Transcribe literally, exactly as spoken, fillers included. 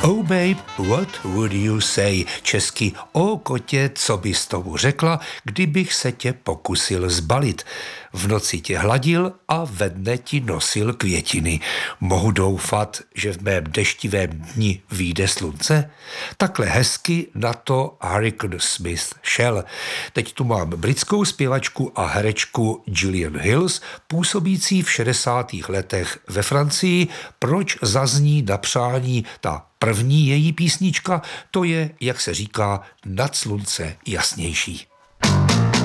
Oh babe, what would you say? Česky, o kotě, co bys tomu řekla, kdybych se tě pokusil zbalit. V noci tě hladil a ve dne ti nosil květiny. Mohu doufat, že v mém deštivém dni vyjde slunce? Takhle hezky na to Hurricane Smith šel. Teď tu mám britskou zpěvačku a herečku Gillian Hills, působící v šedesátých letech ve Francii. Proč zazní na přání ta první její písnička? To je, jak se říká, nad slunce jasnější.